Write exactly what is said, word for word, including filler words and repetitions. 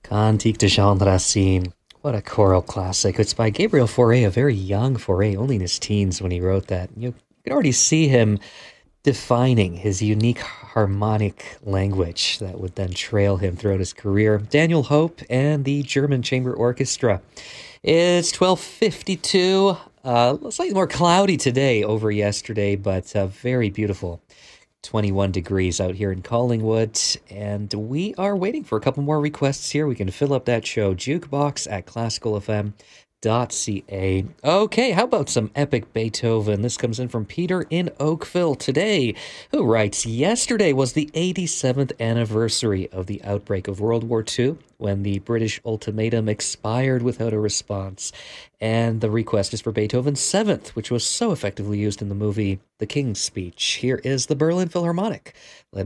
Cantique de Jean Racine. What a choral classic. It's by Gabriel Fauré, a very young Fauré, only in his teens when he wrote that. You can already see him defining his unique harmonic language that would then trail him throughout his career. Daniel Hope and the German Chamber Orchestra. It's twelve fifty-two. Uh, slightly more cloudy today over yesterday, but uh, very beautiful. twenty-one degrees out here in Collingwood, and we are waiting for a couple more requests here. We can fill up that show, jukebox at classical f m dot c a. Okay, how about some epic Beethoven? This comes in from Peter in Oakville today, who writes, yesterday was the eighty-seventh anniversary of the outbreak of World War Two, when the British ultimatum expired without a response. And the request is for Beethoven's Seventh, which was so effectively used in the movie The King's Speech. Here is the Berlin Philharmonic, led